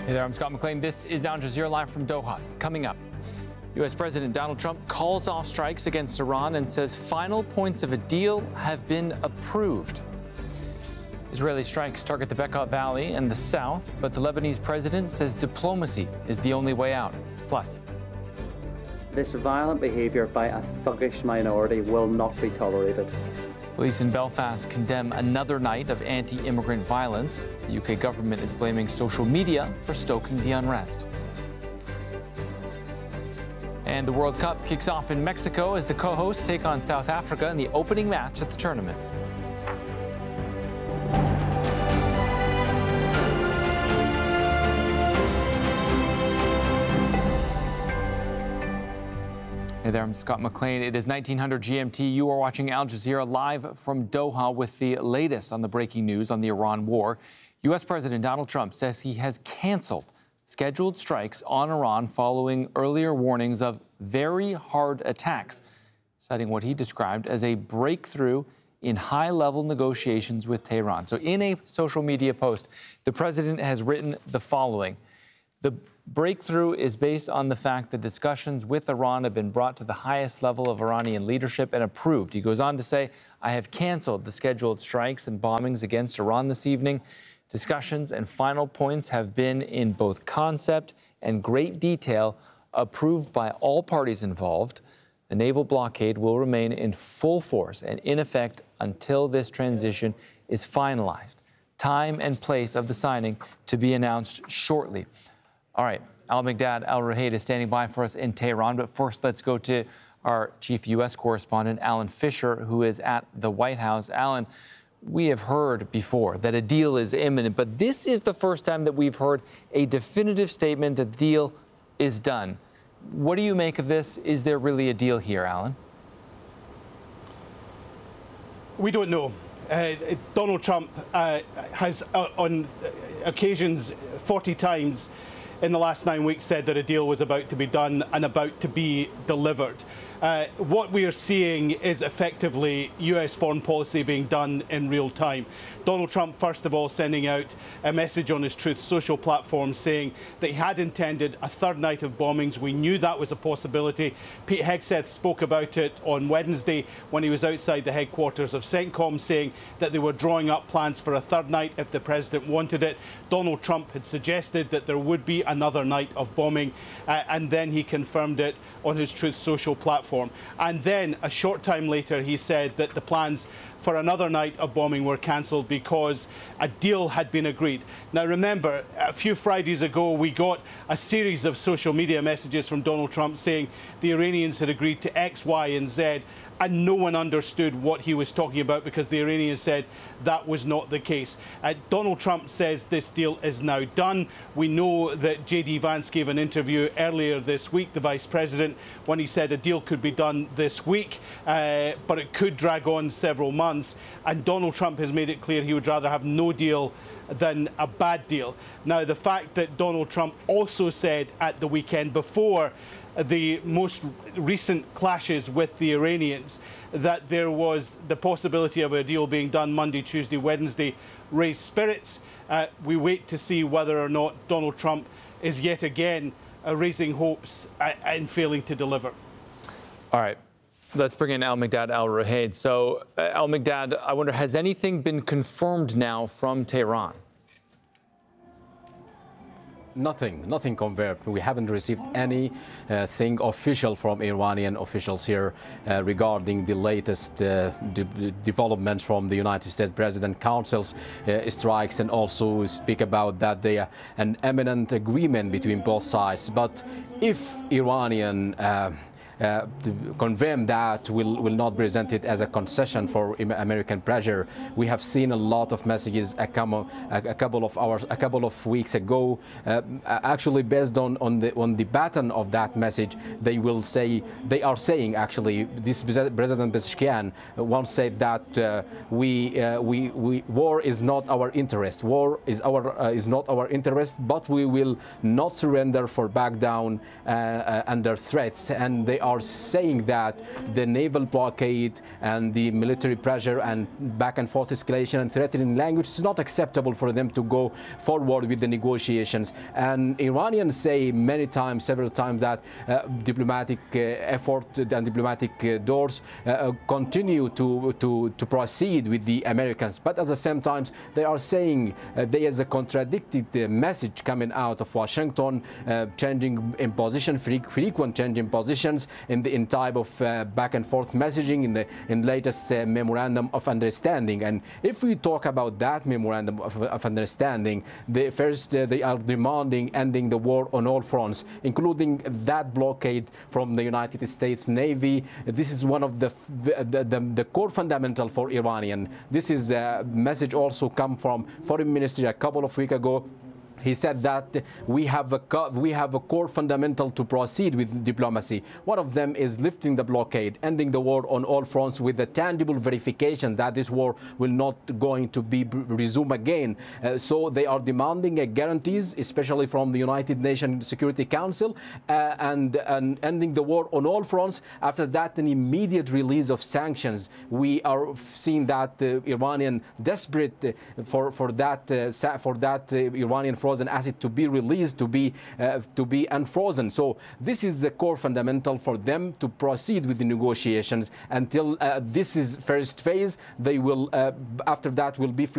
Hey there, I'm Scott McLean. This is Al Jazeera Live from Doha. Coming up, U.S. President Donald Trump calls off strikes against Iran and says final points of a deal have been approved. Israeli strikes target the Bekaa Valley and the south, but the Lebanese president says diplomacy is the only way out. Plus, this violent behaviour by a thuggish minority will not be tolerated. Police in Belfast condemn another night of anti-immigrant violence. The UK government is blaming social media for stoking the unrest. And the World Cup kicks off in Mexico as the co-hosts take on South Africa in the opening match at the tournament. Hey there, I'm Scott McLean. It is 1900 GMT. You are watching Al Jazeera live from Doha with the latest on the breaking news on the Iran war. U.S. President Donald Trump says he has canceled scheduled strikes on Iran following earlier warnings of very hard attacks, citing what he described as a breakthrough in high-level negotiations with Tehran. So in a social media post, the president has written the following. The breakthrough is based on the fact that discussions with Iran have been brought to the highest level of Iranian leadership and approved. He goes on to say, I have canceled the scheduled strikes and bombings against Iran this evening. Discussions and final points have been in both concept and great detail approved by all parties involved. The naval blockade will remain in full force and in effect until this transition is finalized. Time and place of the signing to be announced shortly. All right, Al-Migdad Al-Ruhaid is standing by for us in Tehran. But first, let's go to our chief U.S. correspondent, Alan Fisher, who is at the White House. Alan, we have heard before that a deal is imminent, but this is the first time that we've heard a definitive statement that the deal is done. What do you make of this? Is there really a deal here, Alan? We don't know. Donald Trump has, on occasions, 40 times in the last 9 weeks, said that a deal was about to be done and about to be delivered. What we are seeing is effectively US foreign policy being done in real time. Donald Trump, first of all, sending out a message on his Truth Social platform saying that he had intended a third night of bombings. We knew that was a possibility. Pete Hegseth spoke about it on Wednesday when he was outside the headquarters of CENTCOM, saying that they were drawing up plans for a third night if the president wanted it. Donald Trump had suggested that there would be another night of bombing, and then he confirmed it on his Truth Social platform. And then a short time later, he said that the plans for another night of bombing were cancelled because a deal had been agreed. Now, remember, a few Fridays ago, we got a series of social media messages from Donald Trump saying the Iranians had agreed to X, Y, and Z, and no one understood what he was talking about because the Iranians said that was not the case. Donald Trump says this deal is now done. We know that J.D. Vance gave an interview earlier this week, the Vice President, when he said a deal could be done this week, but it could drag on several months. And Donald Trump has made it clear he would rather have no deal than a bad deal. Now, the fact that Donald Trump also said at the weekend before the most recent clashes with the Iranians that there was the possibility of a deal being done Monday, Tuesday, Wednesday raised spirits. We wait to see whether or not Donald Trump is yet again raising hopes and failing to deliver. All right. Let's bring in Al-Migdad Al-Ruhaid. So, Al-Migdad, I wonder, has anything been confirmed now from Tehran? Nothing confirmed. We haven't received anything official from Iranian officials here regarding the latest developments from the United States President Council's strikes, and also speak about that they an imminent agreement between both sides. But if Iranian to confirm that will not present it as a concession for American pressure. We have seen a lot of messages a couple of weeks ago. Actually, based on the pattern of that message, they are saying actually, this President Pezeshkian once said that war is not our interest. War is not our interest, but we will not surrender for back down under threats. And they are are saying that the naval blockade and the military pressure and back and forth escalation and threatening language is not acceptable for them to go forward with the negotiations. And Iranians say many times, several times, that diplomatic effort and diplomatic doors continue to proceed with the Americans. But at the same time, they are saying there is a contradicted message coming out of Washington, changing in position, frequent change in positions in type of back and forth messaging in latest memorandum of understanding. And if we talk about that memorandum of understanding, first they are demanding ending the war on all fronts, including that blockade from the United States Navy. This is one of the core fundamental for Iranian. This is a message also come from Foreign Ministry a couple of weeks ago. He said that we have a core fundamental to proceed with diplomacy. One of them is lifting the blockade, ending the war on all fronts with a tangible verification that this war will not going to be resumed again. So they are demanding guarantees, especially from the United Nations Security Council, and ending the war on all fronts. After that, an immediate release of sanctions. We are seeing that Iranian desperate for that Iranian frozen asset to be released, to be unfrozen. So this is the core fundamental for them to proceed with the negotiations until this is first phase. They will after that will be